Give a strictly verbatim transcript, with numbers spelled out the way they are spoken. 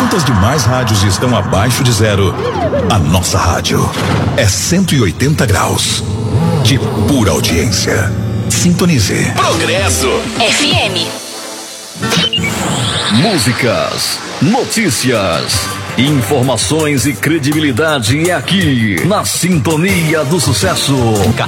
Quantas demais rádios estão abaixo de zero? A nossa rádio é cento e oitenta graus de pura audiência. Sintonize. Progresso F M. Músicas, notícias, informações e credibilidade é aqui na Sintonia do Sucesso.